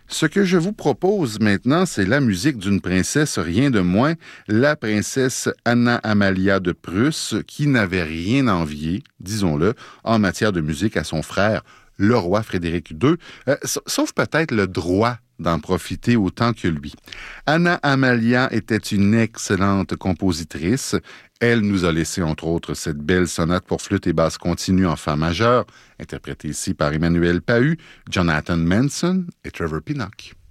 Ce que je vous propose maintenant, c'est la musique d'une princesse, rien de moins, la princesse Anna Amalia de Prusse, qui n'avait rien envié, disons-le, en matière de musique à son frère, le roi Frédéric II, sauf peut-être le droit d'en profiter autant que lui. Anna Amalia était une excellente compositrice. Elle nous a laissé, entre autres, cette belle sonate pour flûte et basse continue en fa majeur, interprétée ici par Emmanuel Pahud, Jonathan Manson et Trevor Pinnock.